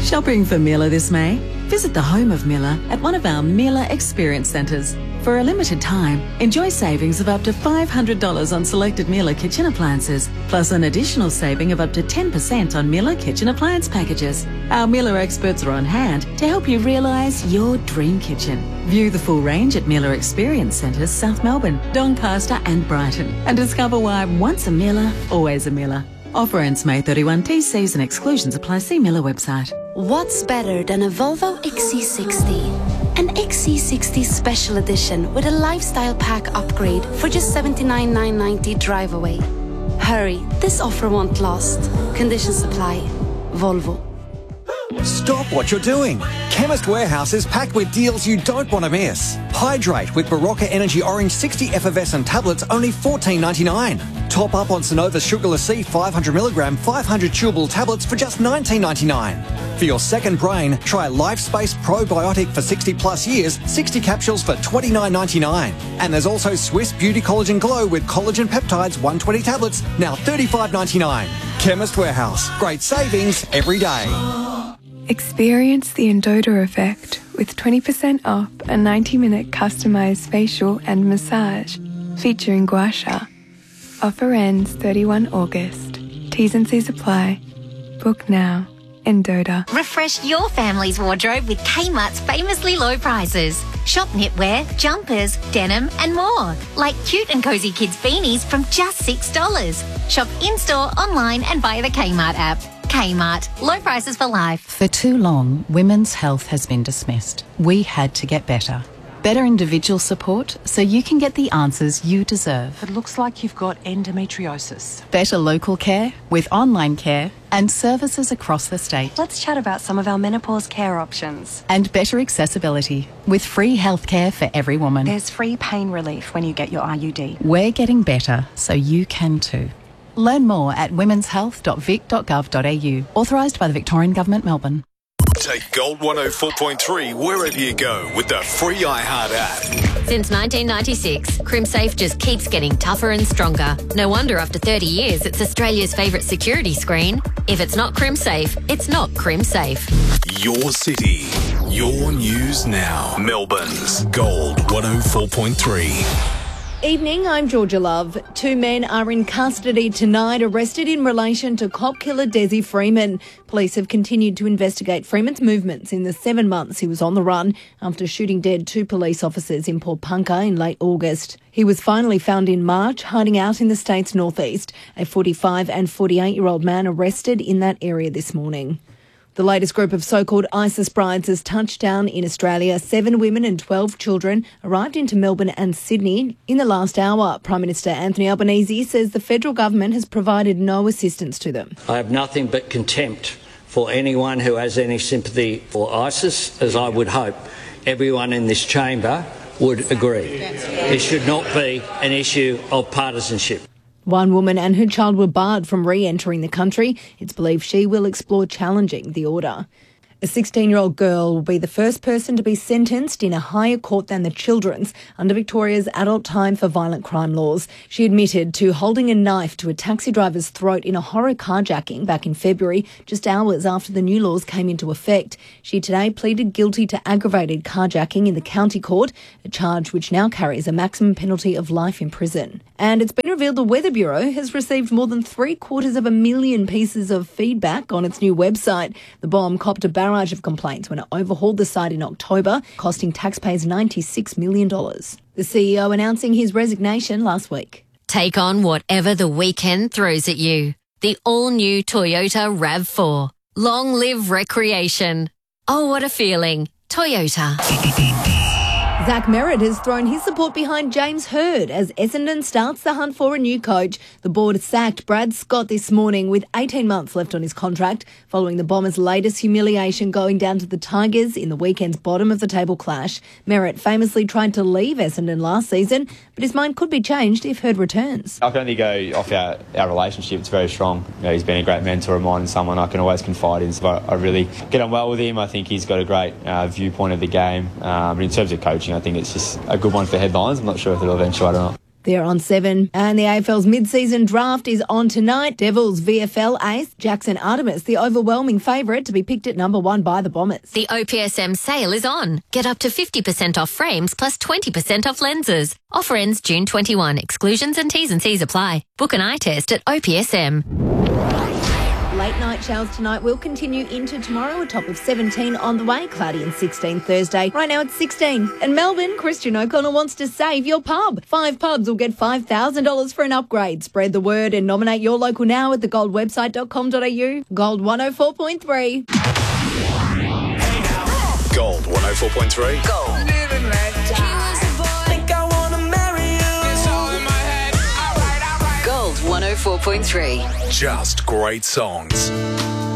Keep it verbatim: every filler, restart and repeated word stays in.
Shopping for Miller this May? Visit the home of Miller at one of our Miller Experience Centres. For a limited time, enjoy savings of up to five hundred dollars on selected Miller kitchen appliances, plus an additional saving of up to ten percent on Miller kitchen appliance packages. Our Miller experts are on hand to help you realise your dream kitchen. View the full range at Miller Experience Centres, South Melbourne, Doncaster and Brighton, and discover why once a Miller, always a Miller. Offer ends May thirty-first. T Cs and exclusions apply. See Miller website. What's better than a Volvo X C sixty? An X C sixty Special Edition with a lifestyle pack upgrade for just seventy-nine thousand nine hundred ninety drive away. Hurry, this offer won't last. Conditions apply. Volvo. Stop what you're doing. Chemist Warehouse is packed with deals you don't want to miss. Hydrate with Barocca Energy Orange sixty effervescent tablets, only fourteen ninety-nine. Top up on Sonova Sugarless C five hundred milligram five hundred chewable tablets for just nineteen ninety-nine. For your second brain, try LifeSpace Probiotic for sixty plus years, sixty capsules for twenty-nine ninety-nine. And there's also Swiss Beauty Collagen Glow with collagen peptides one hundred twenty tablets, now thirty-five ninety-nine. Chemist Warehouse. Great savings every day. Experience the Endota effect with twenty percent off a ninety minute customised facial and massage featuring gua sha. Offer ends thirty-first August. T's and C's apply. Book now. Endota. Refresh your family's wardrobe with Kmart's famously low prices. Shop knitwear, jumpers, denim and more. Like cute and cosy kids beanies from just six dollars. Shop in-store, online and via the Kmart app. Kmart. Low prices for life. For too long, women's health has been dismissed. We had to get better. Better individual support so you can get the answers you deserve. It looks like you've got endometriosis. Better local care with online care and services across the state. Let's chat about some of our menopause care options. And better accessibility with free healthcare for every woman. There's free pain relief when you get your I U D. We're getting better so you can too. Learn more at womens health dot vic dot gov dot a u. Authorised by the Victorian Government, Melbourne. Take Gold one oh four point three wherever you go with the free iHeart app. Since nineteen ninety-six, CrimSafe just keeps getting tougher and stronger. No wonder after thirty years, it's Australia's favourite security screen. If it's not CrimSafe, it's not CrimSafe. Your city, your news now. Melbourne's Gold one oh four point three. Evening, I'm Georgia Love. Two men are in custody tonight, arrested in relation to cop killer Desi Freeman. Police have continued to investigate Freeman's movements in the seven months he was on the run after shooting dead two police officers in Port Punka in late August. He was finally found in March, hiding out in the state's northeast. A forty-five and forty-eight-year-old man arrested in that area this morning. The latest group of so-called ISIS brides has touched down in Australia. Seven women and twelve children arrived into Melbourne and Sydney in the last hour. Prime Minister Anthony Albanese says the federal government has provided no assistance to them. I have nothing but contempt for anyone who has any sympathy for ISIS, as I would hope everyone in this chamber would agree. It should not be an issue of partisanship. One woman and her child were barred from re-entering the country. It's believed she will explore challenging the order. A sixteen-year-old girl will be the first person to be sentenced in a higher court than the children's under Victoria's adult time for violent crime laws. She admitted to holding a knife to a taxi driver's throat in a horror carjacking back in February, just hours after the new laws came into effect. She today pleaded guilty to aggravated carjacking in the county court, a charge which now carries a maximum penalty of life in prison. And it's been revealed the Weather Bureau has received more than three quarters of a million pieces of feedback on its new website. The bomb copped a barrage of complaints when it overhauled the site in October, costing taxpayers ninety-six million dollars. The C E O announcing his resignation last week. Take on whatever the weekend throws at you. The all-new Toyota RAV four. Long live recreation. Oh, what a feeling. Toyota. Zach Merritt has thrown his support behind James Hird as Essendon starts the hunt for a new coach. The board sacked Brad Scott this morning with eighteen months left on his contract following the Bombers' latest humiliation going down to the Tigers in the weekend's bottom-of-the-table clash. Merritt famously tried to leave Essendon last season, but his mind could be changed if Hird returns. I can only go off our, our relationship. It's very strong. You know, he's been a great mentor of mine and someone I can always confide in. So I really get on well with him. I think he's got a great uh, viewpoint of the game. Um, but in terms of coaching, I think it's just a good one for headlines. I'm not sure if it'll eventuate or not. They're on seven. And the A F L's mid-season draft is on tonight. Devils V F L ace Jackson Artemis, the overwhelming favourite to be picked at number one by the Bombers. The O P S M sale is on. Get up to fifty percent off frames plus twenty percent off lenses. Offer ends June twenty-first. Exclusions and T's and C's apply. Book an eye test at O P S M. Late night showers tonight will continue into tomorrow, a top of seventeen on the way. Cloudy and sixteen Thursday. Right now it's sixteen. And Melbourne, Christian O'Connell wants to save your pub. Five pubs will get five thousand dollars for an upgrade. Spread the word and nominate your local now at the gold website dot com dot a u. Gold one oh four point three. Gold one oh four point three. Gold. Gold one oh four point three. Just great songs.